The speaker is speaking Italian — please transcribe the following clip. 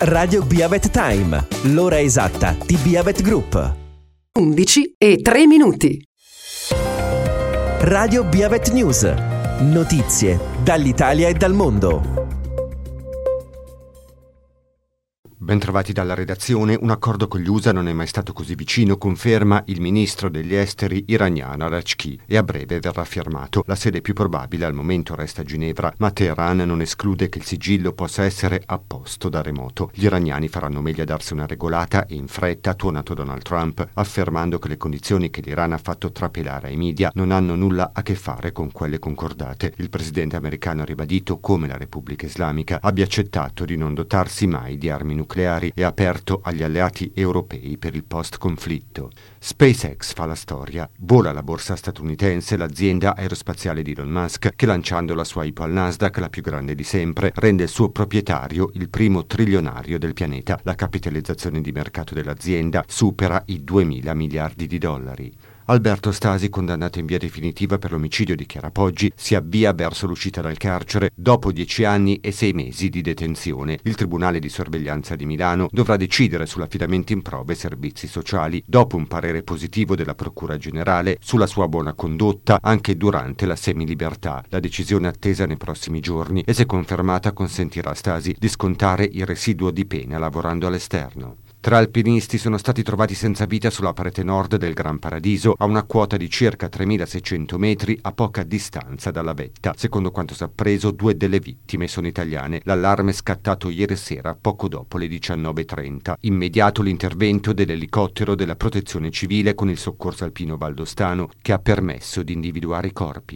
Radio Biavet Time, l'ora esatta di Biavet Group. 11:03. Radio Biavet News, notizie dall'Italia e dal mondo. Bentrovati dalla redazione. Un accordo con gli USA non è mai stato così vicino, conferma il ministro degli esteri iraniano Araghchi, e a breve verrà firmato. La sede più probabile al momento resta a Ginevra, ma Teheran non esclude che il sigillo possa essere apposto da remoto. Gli iraniani faranno meglio a darsi una regolata e in fretta, ha tuonato Donald Trump, affermando che le condizioni che l'Iran ha fatto trapelare ai media non hanno nulla a che fare con quelle concordate. Il presidente americano ha ribadito come la Repubblica Islamica abbia accettato di non dotarsi mai di armi nucleari e aperto agli alleati europei per il post-conflitto. SpaceX fa la storia. Vola la borsa statunitense l'azienda aerospaziale di Elon Musk, che lanciando la sua IPO al Nasdaq, la più grande di sempre, rende il suo proprietario il primo trilionario del pianeta. La capitalizzazione di mercato dell'azienda supera i 2.000 miliardi di dollari. Alberto Stasi, condannato in via definitiva per l'omicidio di Chiara Poggi, si avvia verso l'uscita dal carcere dopo 10 anni e 6 mesi di detenzione. Il Tribunale di Sorveglianza di Milano dovrà decidere sull'affidamento in prove ai servizi sociali, dopo un parere positivo della Procura Generale sulla sua buona condotta anche durante la semilibertà. La decisione attesa nei prossimi giorni e, se confermata, consentirà a Stasi di scontare il residuo di pena lavorando all'esterno. 3 alpinisti sono stati trovati senza vita sulla parete nord del Gran Paradiso, a una quota di circa 3.600 metri a poca distanza dalla vetta. Secondo quanto si è appreso, 2 delle vittime sono italiane. L'allarme è scattato ieri sera, poco dopo le 19:30. Immediato l'intervento dell'elicottero della Protezione Civile con il soccorso alpino valdostano, che ha permesso di individuare i corpi.